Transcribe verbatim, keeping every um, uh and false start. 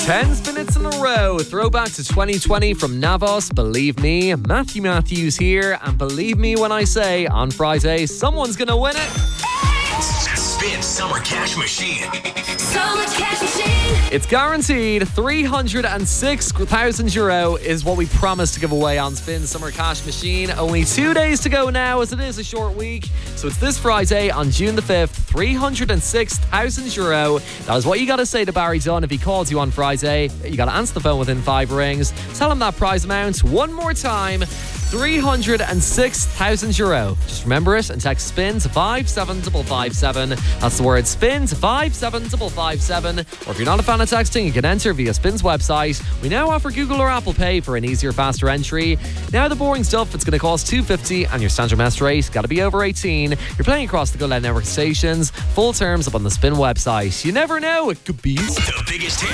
ten minutes in a row. Throwback to twenty twenty from Navos. Believe me, Matthew Matthews here. And believe me when I say, on Friday, someone's going to win it. Spin Summer Cash Machine. Summer Cash Machine. It's guaranteed three hundred six thousand euro is what we promised to give away on Spin Summer Cash Machine. Only two days to go now, as it is a short week. So it's this Friday on June the fifth, three hundred six thousand euro. That is what you got to say to Barry Dunn if he calls you on Friday. You got to answer the phone within five rings. Tell him that prize amount one more time. three hundred six thousand euro. Just remember it and text SPIN to five seven five five seven. That's the word SPIN to five seven five five seven. Or if you're not a fan of texting, you can enter via Spin's website. We now offer Google or Apple Pay for an easier, faster entry. Now the boring stuff, it's going to cost two hundred fifty and your standard mess rate got to be over eighteen. You're playing across the Go Loud Network stations. Full terms up on the Spin website. You never know, it could be The biggest hit.